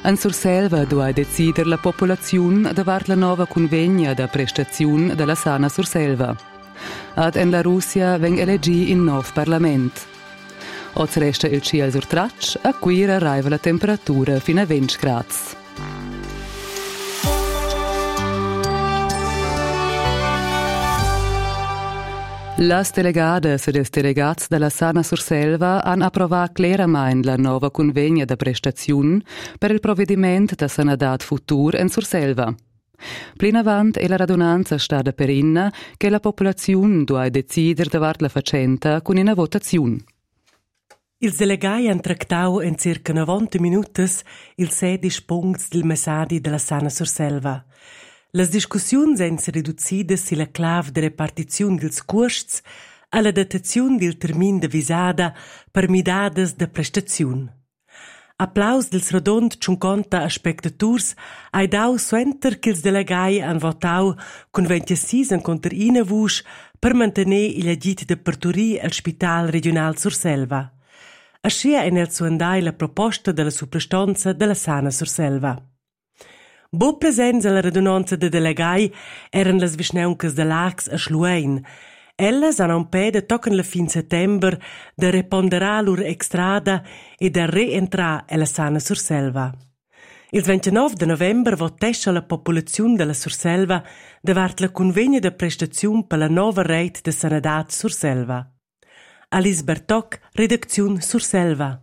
En Surselva dua decider la popolazione davart la nova convegna da prestazione della sana Surselva. Ad en la Russia veng elegi in nov parlament. Oz resta il ciel sur traccia, a qui arriva la temperatura fino a 20 gradi. Las delegadas e els delegats de la Sana Surselva han approvat clarament la nova convegna de prestazione per il provvediment de sanadat futur en Surselva. Plin avant è la radunanza stata perinna che la popolazione dua decider davart la facenta con una votazione. Ils delegai han tractau en circa 90 minutas il 16 punts del messadi della Sana Surselva. Las discussiuns han si riduzidas sila clav de repartiziun dils cuosts alla dataziun dil termin de visada per midadas de prestaziun. Applaus dils rodond 50 spectaturs ai dau suenter che ils delegai han votau con 26 en contra ina vusch per mantenere il agit de perturir al Spital Regional Surselva. Ascia en el suandai la proposta della suprastanza della Sana Surselva. Bo presents alla radunanza de delegai eran las visneuncas de l'Ax a Schluein. Ellas han ampeda tocan la fin settember de reponderar lur extrada e de reentrar alla Sana Surselva. Il 29 de november votescha la popolazione della Surselva davart la convegna de prestazione per la nova rete de sanadat Surselva. Alice Bertoc, redazione Surselva.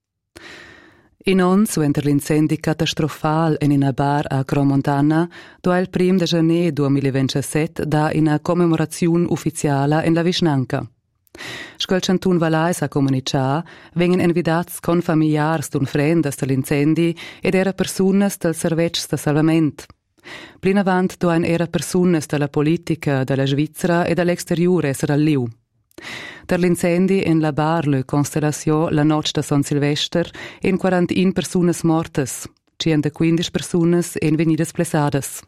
In ons, suenter l'incendi catastrofal in una bar a Cromontana, doa il 1 de gener 2027 da una commemorazione ufficiale in la Vischnanca. Scol Cantun Valais a comunicar, vengen invitats con familiars d'un frendas dell'incendi ed era personas del servetgs de salvament. Plin avant doan era personas della politica della Svizzera e dall'exterior esser al liu. Per l'incendi in la bar Le Constellation la notte de San Silvester in 41 personas mortes, 115 personas en venidas plesadas.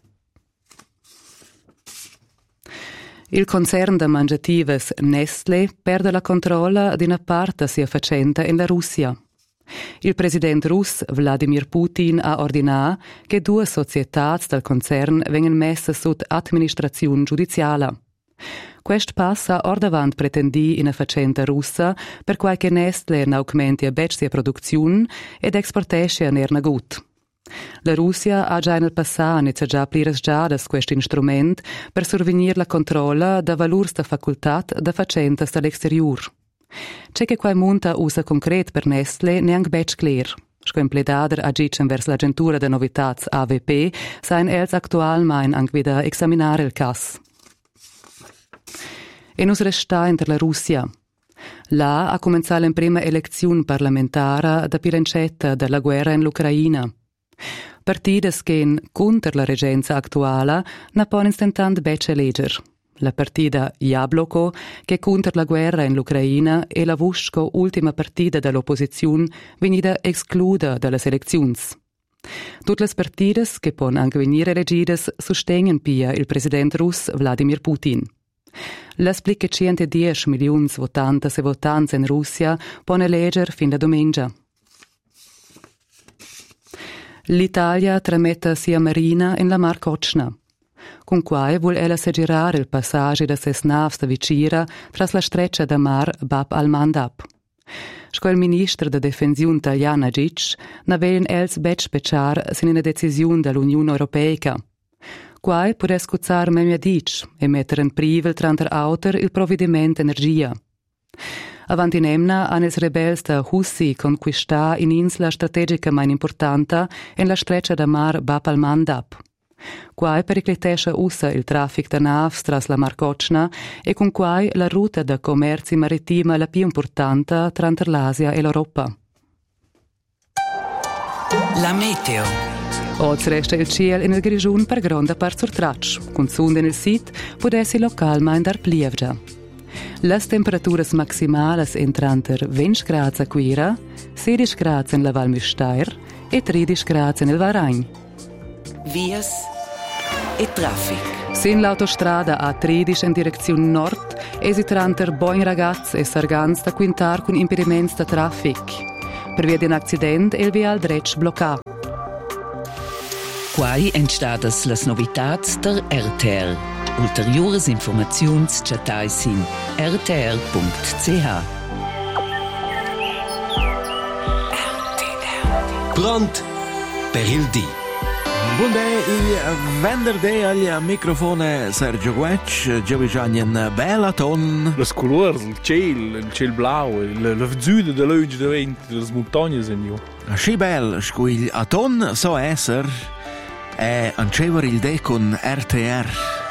Il concern de mangiatives Nestlé perde la controlla di una parte sia facenta in la Russia. Il president russ Vladimir Putin ha ordinato che 2 societats del concern vengan messe sotto amministrazione giudiziale. Quest passa ordavant pretendi in a facenta russa per qualche Nestlé n'augmenti a sia produzione ed exportesce a nerna gut. La Russia ha già nel passato già plires giadas questo instrument per survenir la controlla da valurs da facultat da facentas dall'exterior. C'è che quai munta usa concret per Nestlé neanche bec clear. Scoempledader agicen vers l'agentura de novitats AVP sein els actualmein anche vida examinare il cas. E nus resta inter la Russia. Là ha cominciato la prima elezione parlamentare da pirencetta della guerra in l'Ucraina. Partides che, contro la regenza attuale, ne pon instantant becce leger. La partida Jabloko, che contro la guerra in l'Ucraina, e la vusco ultima partida dell'opposizione, venida esclusa dalle elezioni. Tutte le partides che pon anche venire elegidas sostengono pia il presidente russo Vladimir Putin. Les plicche 110 milioni votantes e votanze in Russia pon eleger fin la domenica. L'Italia trametta sia marina in la Mar Kotschna. Con quai vuol ella segirare il passaggio da ses navs da vicira tras la streccia da mar Bab al-Mandab. Sco il ministro de defensiun italiana Gic n'avelen els bec speciar sin una decisiun dall'Unione Europeica. Quai può scuzzar memia dic e mettere in privel tranter auter il provvedimento energia. Avanti in emna han els rebels da Hussi conquistà in insla strategica mai importante in la streccia da mar Bab al-Mandab. Quai periclitesce ussa il traffic da navs tras la Mar Kotschna e con quai la ruta da commerci marittima la più importante tranter l'Asia e l'Europa. La meteo. Oggi resta il cielo in il grigiun per grande part sur traccia, con sonde nel sit può essere localmente dar plievgia. Las temperaturas maximales entranter 20 gradi a Quira, 16 gradi in la Val Müstair e 13 gradi nel Varagn. Vias e traffic. Sin l'autostrada A13 in direzione nord, esitranter Boin Ragaz e Sargans da quintar con impediments da traffic. Per via di un accidente il vial dretsch bloccato. Quai entstadas las novitats der RTR. Ulteriores informaziuns chatais in rtr.ch. Pronto per il dì. Buongiorno, venerdì al microfono Sergio Guecci, già un bel ton. Le colori, il cielo blau, la visuale della luce davanti delle montagne, signor. Sì, bel, scuil a ton so esser, e ancever il dè con RTR.